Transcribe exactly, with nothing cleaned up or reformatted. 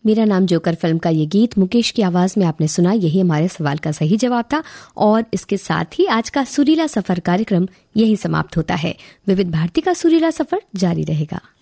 मेरा नाम joker film का ये गीत मुकेश की आवाज में आपने सुना, यही हमारे सवाल का सही जवाब था। और इसके साथ ही आज का सुरीला सफर कार्यक्रम यही समाप्त होता है। विविध भारती का सुरीला सफर जारी रहेगा।